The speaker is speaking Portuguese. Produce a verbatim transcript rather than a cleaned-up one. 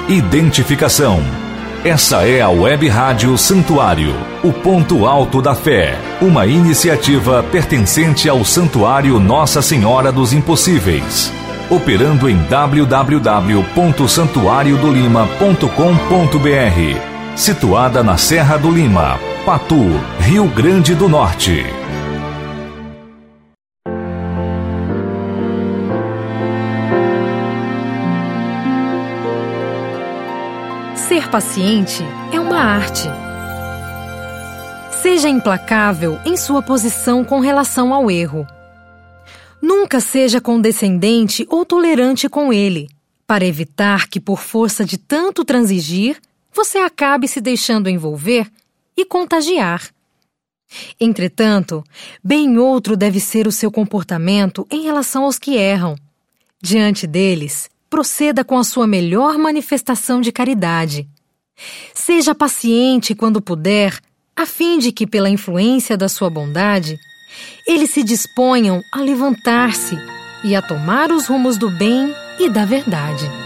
Identificação. Essa é a Web Rádio Santuário, o ponto alto da fé, uma iniciativa pertencente ao Santuário Nossa Senhora dos Impossíveis, operando em w w w ponto santuário do lima ponto com ponto b r, situada na Serra do Lima, Patu, Rio Grande do Norte. Ser paciente é uma arte. Seja implacável em sua posição com relação ao erro. Nunca seja condescendente ou tolerante com ele, para evitar que, por força de tanto transigir, você acabe se deixando envolver e contagiar. Entretanto, bem outro deve ser o seu comportamento em relação aos que erram. Diante deles, proceda com a sua melhor manifestação de caridade. Seja paciente quando puder, a fim de que, pela influência da sua bondade, eles se disponham a levantar-se e a tomar os rumos do bem e da verdade.